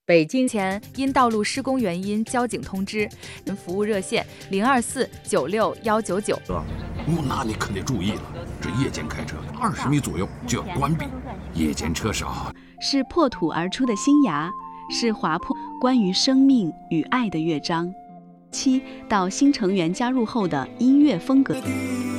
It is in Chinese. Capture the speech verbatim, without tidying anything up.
北京前因道路施工原因，交警通知。服务热线零二四九六幺九九。 哦，那你可得注意了，这夜间开车二十米左右就要关闭，夜间车少。 是破土而出的新芽，是划破关于生命与爱的乐章。七到新成员加入后的音乐风格。